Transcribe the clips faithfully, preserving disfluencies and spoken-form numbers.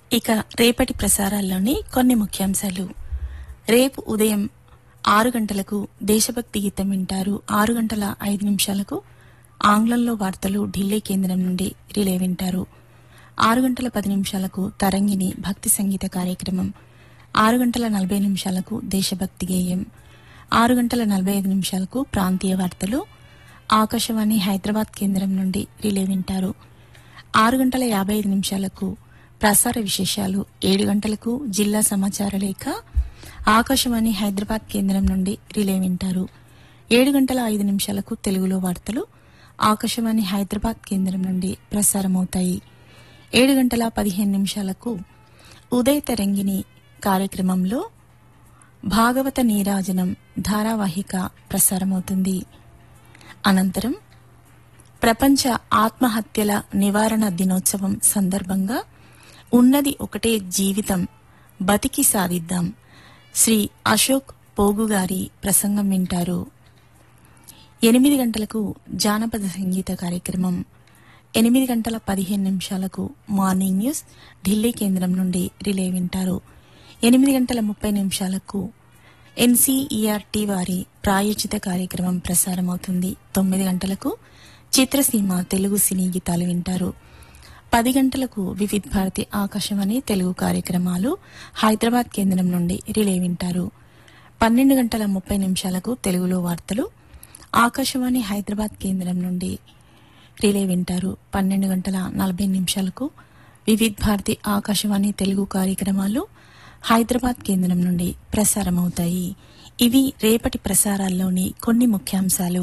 ఇక రేపటి ప్రసారాల్లోని కొన్ని ముఖ్యాంశాలు. రేపు ఉదయం ఆరు గంటలకు దేశభక్తి గీతం వింటారు. ఆరు గంటల ఐదు నిమిషాలకు ఆంగ్లంలో వార్తలు ఢిల్లీ కేంద్రం నుండి రిలే వింటారు. ఆరు గంటల పది నిమిషాలకు తరంగిణి భక్తి సంగీత కార్యక్రమం. ఆరు గంటల నలభై నిమిషాలకు దేశభక్తి గేయం. ఆరు గంటల నలభై ఐదు నిమిషాలకు ప్రాంతీయ వార్తలు ఆకాశవాణి హైదరాబాద్ కేంద్రం నుండి రిలే వింటారు. ఆరు గంటల యాభై ఐదు నిమిషాలకు ప్రసార విశేషాలు. ఏడు గంటలకు జిల్లా సమాచార లేఖ ఆకాశవాణి హైదరాబాద్ కేంద్రం నుండి రిలే వింటారు. ఏడు గంటల ఐదు నిమిషాలకు తెలుగులో వార్తలు ఆకాశవాణి హైదరాబాద్ కేంద్రం నుండి ప్రసారమవుతాయి. ఏడు గంటల పదిహేను నిమిషాలకు ఉదయ తరంగిణి కార్యక్రమంలో భాగవత నీరాజనం ధారావాహిక ప్రసారమవుతుంది. అనంతరం ప్రపంచ ఆత్మహత్యల నివారణ దినోత్సవం సందర్భంగా ఉన్నది ఒకటే జీవితం బతికి సాధిద్దాం శ్రీ అశోక్ పోగు గారి ప్రసంగం వింటారు. ఎనిమిది గంటలకు జానపద సంగీత కార్యక్రమం. ఎనిమిది గంటల పదిహేను నిమిషాలకు మార్నింగ్ న్యూస్ ఢిల్లీ కేంద్రం నుండి రిలే వింటారు. ఎనిమిది గంటల ముప్పై నిమిషాలకు ఎన్సీఈఆర్టీ వారి ప్రాయోజిత కార్యక్రమం ప్రసారమవుతుంది. తొమ్మిది గంటలకు చిత్రసీమ తెలుగు సినీ గీతాలు వింటారు. పది గంటలకు వివిధ్ భారతి ఆకాశవాణి తెలుగు కార్యక్రమాలు హైదరాబాద్ కేంద్రం నుండి రిలే వింటారు. పన్నెండు గంటల ముప్పై నిమిషాలకు తెలుగులో వార్తలు ఆకాశవాణి హైదరాబాద్ కేంద్రం నుండి రిలే వింటారు. పన్నెండు గంటల నలభై నిమిషాలకు వివిధ్ భారతి ఆకాశవాణి తెలుగు కార్యక్రమాలు హైదరాబాద్ కేంద్రం నుండి ప్రసారమవుతాయి. ఇవి రేపటి ప్రసారాల్లోని కొన్ని ముఖ్యాంశాలు.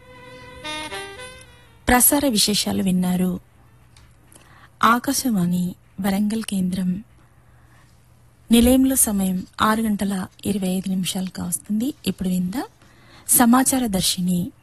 ప్రసార విశేషాలు విన్నారు. ఆకాశవాణి వరంగల్ కేంద్రం నిలయంలో సమయం ఆరు గంటల ఇరవై ఐదు నిమిషాలు కావస్తుంది. ఇప్పుడు విందాం సమాచార దర్శిని.